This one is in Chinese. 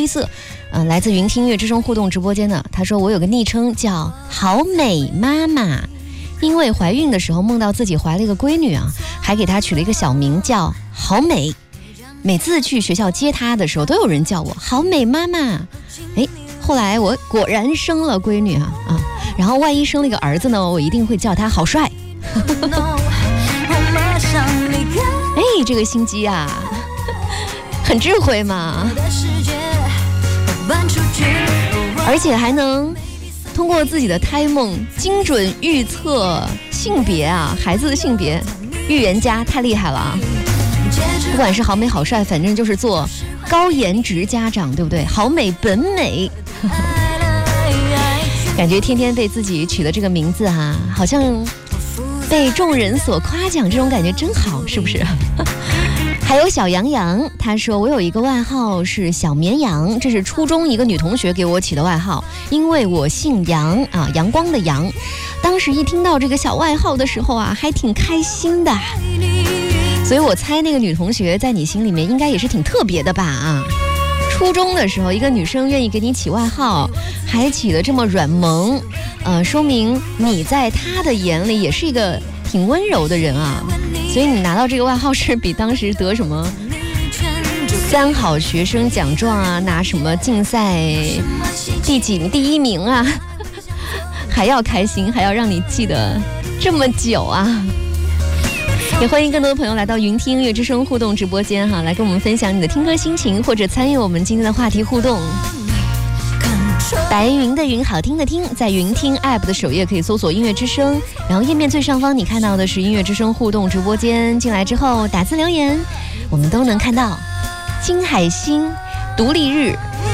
色，来自云听音乐之声互动直播间的。他说我有个昵称叫好美妈妈，因为怀孕的时候梦到自己怀了一个闺女啊，还给她取了一个小名叫好美。每次去学校接她的时候，都有人叫我好美妈妈。后来我果然生了闺女啊，然后万一生了一个儿子呢，我一定会叫他好帅。这个心机啊，很智慧嘛，而且还能通过自己的胎梦精准预测性别啊，孩子的性别，预言家太厉害了啊！不管是好美好帅，反正就是做高颜值家长，对不对？好美本美。感觉天天被自己取的这个名字啊，好像被众人所夸奖，这种感觉真好，是不是？还有小杨洋，他说我有一个外号是小绵羊，这是初中一个女同学给我起的外号，因为我姓杨啊，阳光的阳。当时一听到这个小外号的时候啊，还挺开心的。所以我猜那个女同学在你心里面应该也是挺特别的吧啊？初中的时候，一个女生愿意给你起外号，还起得这么软萌，说明你在她的眼里也是一个挺温柔的人啊。所以你拿到这个外号是比当时得什么3好学生奖状啊，拿什么竞赛第1名啊，还要开心，还要让你记得这么久啊。也欢迎更多的朋友来到云听音乐之声互动直播间哈，来跟我们分享你的听歌心情，或者参与我们今天的话题互动。白云的云，好听的听，在云听 App 的首页可以搜索音乐之声，然后页面最上方你看到的是音乐之声互动直播间，进来之后打字留言，我们都能看到。金海心、独立日、